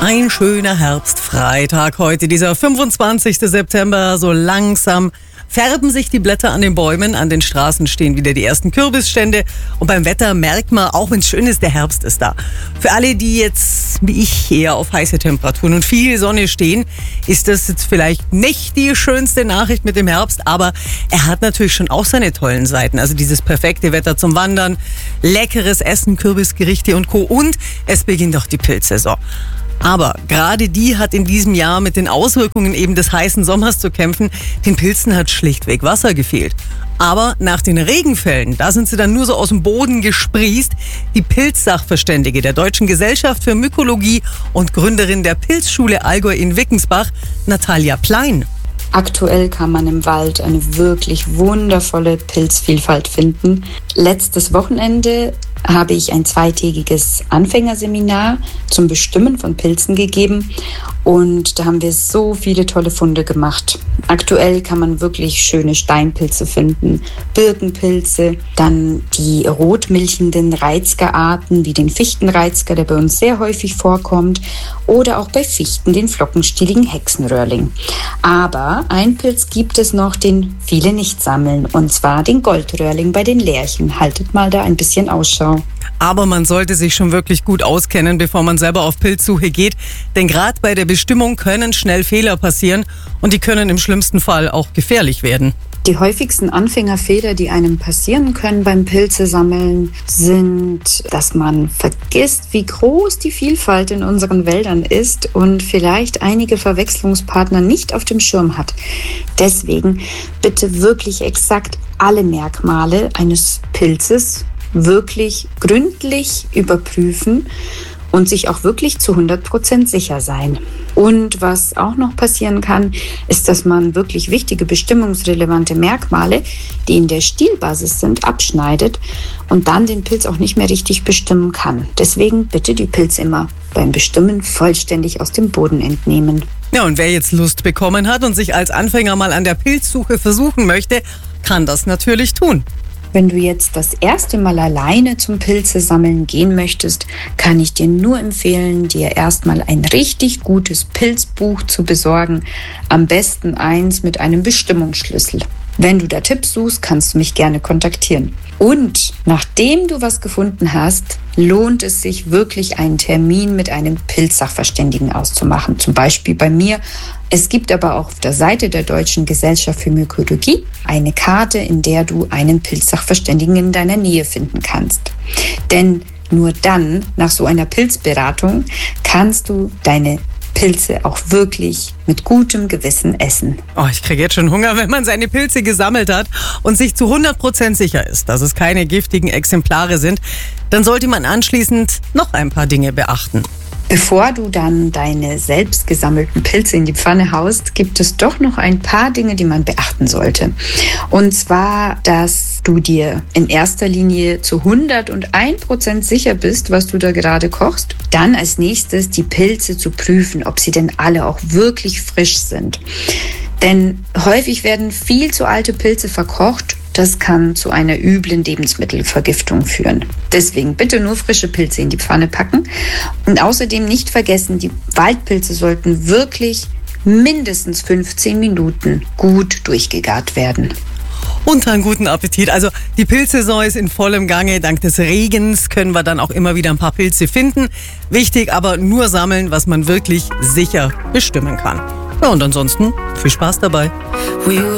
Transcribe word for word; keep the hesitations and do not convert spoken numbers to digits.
Ein schöner Herbstfreitag heute, dieser fünfundzwanzigste September. So langsam färben sich die Blätter an den Bäumen, an den Straßen stehen wieder die ersten Kürbisstände und beim Wetter merkt man, auch wenn es schön ist, der Herbst ist da. Für alle, die jetzt, wie ich, eher auf heiße Temperaturen und viel Sonne stehen, ist das jetzt vielleicht nicht die schönste Nachricht mit dem Herbst, aber er hat natürlich schon auch seine tollen Seiten. Also dieses perfekte Wetter zum Wandern, leckeres Essen, Kürbisgerichte und Co. Und es beginnt auch die Pilzsaison. Aber gerade die hat in diesem Jahr mit den Auswirkungen eben des heißen Sommers zu kämpfen. Den Pilzen hat schlichtweg Wasser gefehlt. Aber nach den Regenfällen, da sind sie dann nur so aus dem Boden gesprießt. Die Pilzsachverständige der Deutschen Gesellschaft für Mykologie und Gründerin der Pilzschule Allgäu in Wickensbach, Natalia Plein. Aktuell kann man im Wald eine wirklich wundervolle Pilzvielfalt finden. Letztes Wochenende habe ich ein zweitägiges Anfängerseminar zum Bestimmen von Pilzen gegeben und da haben wir so viele tolle Funde gemacht. Aktuell kann man wirklich schöne Steinpilze finden, Birkenpilze, dann die rotmilchenden Reizgerarten wie den Fichtenreizger, der bei uns sehr häufig vorkommt, oder auch bei Fichten den flockenstieligen Hexenröhrling. Aber ein Pilz gibt es noch, den viele nicht sammeln, und zwar den Goldröhrling bei den Lerchen. Haltet mal da ein bisschen Ausschau. Aber man sollte sich schon wirklich gut auskennen, bevor man selber auf Pilzsuche geht. Denn gerade bei der Bestimmung können schnell Fehler passieren und die können im schlimmsten Fall auch gefährlich werden. Die häufigsten Anfängerfehler, die einem passieren können beim Pilzesammeln, sind, dass man vergisst, wie groß die Vielfalt in unseren Wäldern ist und vielleicht einige Verwechslungspartner nicht auf dem Schirm hat. Deswegen bitte wirklich exakt alle Merkmale eines Pilzes wirklich gründlich überprüfen und sich auch wirklich zu hundert Prozent sicher sein. Und was auch noch passieren kann, ist, dass man wirklich wichtige bestimmungsrelevante Merkmale, die in der Stielbasis sind, abschneidet und dann den Pilz auch nicht mehr richtig bestimmen kann. Deswegen bitte die Pilze immer beim Bestimmen vollständig aus dem Boden entnehmen. Ja, und wer jetzt Lust bekommen hat und sich als Anfänger mal an der Pilzsuche versuchen möchte, kann das natürlich tun. Wenn du jetzt das erste Mal alleine zum Pilzesammeln gehen möchtest, kann ich dir nur empfehlen, dir erstmal ein richtig gutes Pilzbuch zu besorgen. Am besten eins mit einem Bestimmungsschlüssel. Wenn du da Tipps suchst, kannst du mich gerne kontaktieren. Und nachdem du was gefunden hast, lohnt es sich wirklich, einen Termin mit einem Pilzsachverständigen auszumachen. Zum Beispiel bei mir. Es gibt aber auch auf der Seite der Deutschen Gesellschaft für Mykologie eine Karte, in der du einen Pilzsachverständigen in deiner Nähe finden kannst. Denn nur dann, nach so einer Pilzberatung, kannst du deine Pilze auch wirklich mit gutem Gewissen essen. Oh, ich kriege jetzt schon Hunger, wenn man seine Pilze gesammelt hat und sich zu hundert Prozent sicher ist, dass es keine giftigen Exemplare sind. Dann sollte man anschließend noch ein paar Dinge beachten. Bevor du dann deine selbst gesammelten Pilze in die Pfanne haust, gibt es doch noch ein paar Dinge, die man beachten sollte. Und zwar, dass du dir in erster Linie zu hunderteins Prozent sicher bist, was du da gerade kochst. Dann als nächstes die Pilze zu prüfen, ob sie denn alle auch wirklich frisch sind. Denn häufig werden viel zu alte Pilze verkocht. Das kann zu einer üblen Lebensmittelvergiftung führen. Deswegen bitte nur frische Pilze in die Pfanne packen. Und außerdem nicht vergessen, die Waldpilze sollten wirklich mindestens fünfzehn Minuten gut durchgegart werden. Und einen guten Appetit. Also die Pilzsaison ist in vollem Gange. Dank des Regens können wir dann auch immer wieder ein paar Pilze finden. Wichtig aber nur sammeln, was man wirklich sicher bestimmen kann. Ja, und ansonsten viel Spaß dabei.